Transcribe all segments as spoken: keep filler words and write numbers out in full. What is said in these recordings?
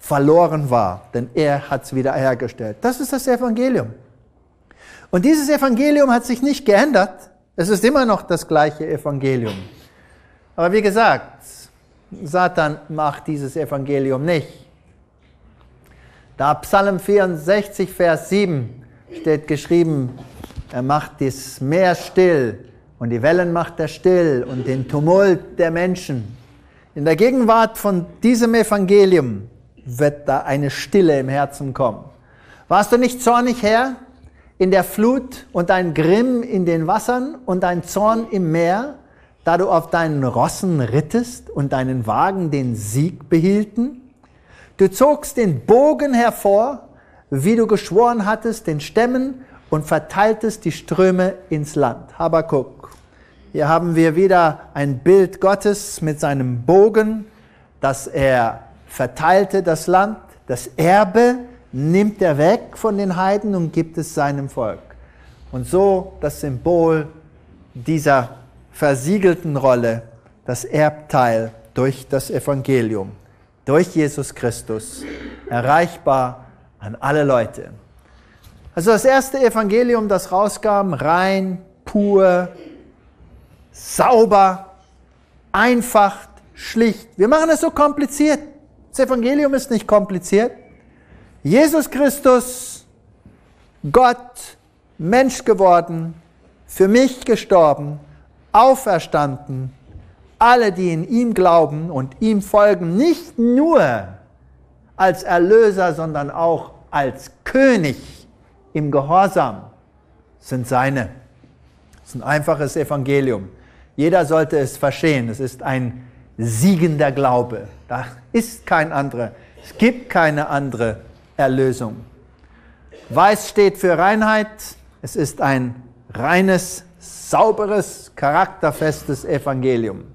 verloren war, denn er hat es wiederhergestellt. Das ist das Evangelium. Und dieses Evangelium hat sich nicht geändert. Es ist immer noch das gleiche Evangelium. Aber wie gesagt, Satan macht dieses Evangelium nicht. Da Psalm vierundsechzig, Vers sieben steht geschrieben, er macht das Meer still und die Wellen macht er still und den Tumult der Menschen. In der Gegenwart von diesem Evangelium wird da eine Stille im Herzen kommen. Warst du nicht zornig, Herr, in der Flut und dein Grimm in den Wassern und dein Zorn im Meer, da du auf deinen Rossen rittest und deinen Wagen den Sieg behielten? Du zogst den Bogen hervor, wie du geschworen hattest, den Stämmen und verteiltest die Ströme ins Land. Habakuk. Hier haben wir wieder ein Bild Gottes mit seinem Bogen, dass er verteilte das Land, das Erbe nimmt er weg von den Heiden und gibt es seinem Volk. Und so das Symbol dieser versiegelten Rolle, das Erbteil durch das Evangelium, durch Jesus Christus, erreichbar an alle Leute. Also das erste Evangelium, das rauskam, rein, pur, sauber, einfach, schlicht. Wir machen es so kompliziert. Das Evangelium ist nicht kompliziert. Jesus Christus, Gott, Mensch geworden, für mich gestorben, auferstanden, alle, die in ihm glauben und ihm folgen, nicht nur als Erlöser, sondern auch als König im Gehorsam, sind seine. Das ist ein einfaches Evangelium. Jeder sollte es verstehen. Es ist ein siegender Glaube. Da ist kein anderer. Es gibt keine andere Erlösung. Weiß steht für Reinheit. Es ist ein reines, sauberes, charakterfestes Evangelium.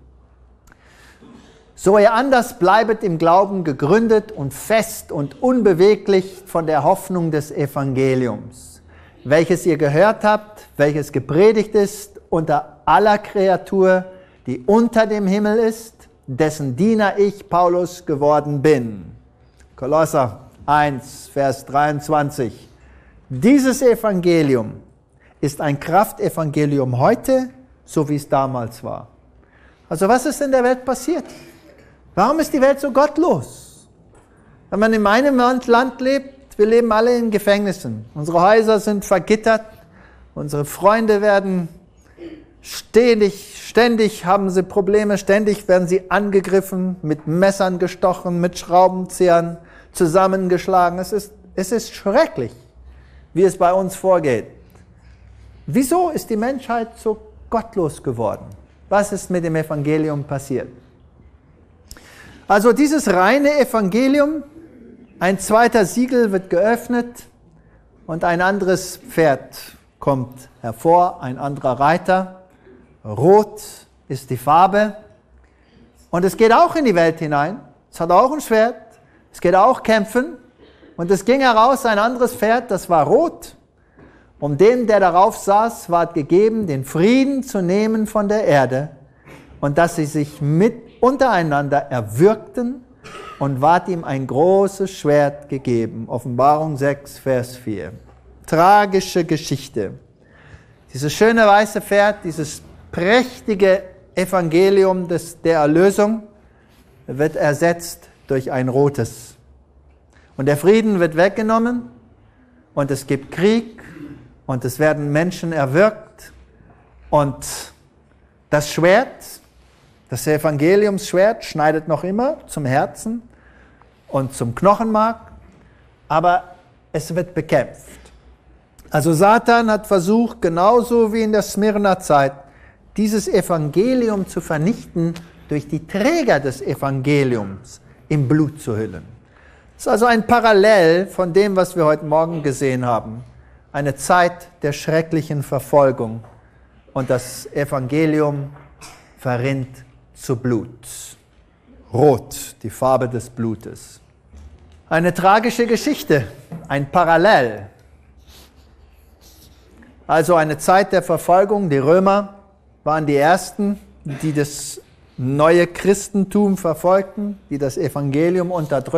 So ihr anders bleibet im Glauben gegründet und fest und unbeweglich von der Hoffnung des Evangeliums, welches ihr gehört habt, welches gepredigt ist unter aller Kreatur, die unter dem Himmel ist, dessen Diener ich, Paulus, geworden bin. Kolosser eins, Vers dreiundzwanzig. Dieses Evangelium ist ein Kraftevangelium heute, so wie es damals war. Also was ist in der Welt passiert? Warum ist die Welt so gottlos? Wenn man in meinem Land lebt, wir leben alle in Gefängnissen. Unsere Häuser sind vergittert, unsere Freunde werden ständig, ständig haben sie Probleme, ständig werden sie angegriffen, mit Messern gestochen, mit Schraubenzieher zusammengeschlagen. Es ist, es ist schrecklich, wie es bei uns vorgeht. Wieso ist die Menschheit so gottlos geworden? Was ist mit dem Evangelium passiert? Also dieses reine Evangelium, ein zweiter Siegel wird geöffnet und ein anderes Pferd kommt hervor, ein anderer Reiter. Rot ist die Farbe und es geht auch in die Welt hinein. Es hat auch ein Schwert, es geht auch kämpfen und es ging heraus ein anderes Pferd, das war rot. Um dem, der darauf saß, ward gegeben, den Frieden zu nehmen von der Erde und dass sie sich mit untereinander erwürgten und ward ihm ein großes Schwert gegeben. Offenbarung sechs, Vers vier. Tragische Geschichte. Dieses schöne weiße Pferd, dieses prächtige Evangelium des, der Erlösung wird ersetzt durch ein rotes. Und der Frieden wird weggenommen und es gibt Krieg und es werden Menschen erwürgt und das Schwert, das Evangeliumsschwert schneidet noch immer zum Herzen und zum Knochenmark, aber es wird bekämpft. Also Satan hat versucht, genauso wie in der Smyrna-Zeit, dieses Evangelium zu vernichten, durch die Träger des Evangeliums im Blut zu hüllen. Das ist also ein Parallel von dem, was wir heute Morgen gesehen haben. Eine Zeit der schrecklichen Verfolgung und das Evangelium verrinnt zu Blut. Rot, die Farbe des Blutes. Eine tragische Geschichte, ein Parallel. Also eine Zeit der Verfolgung. Die Römer waren die Ersten, die das neue Christentum verfolgten, die das Evangelium unterdrückten.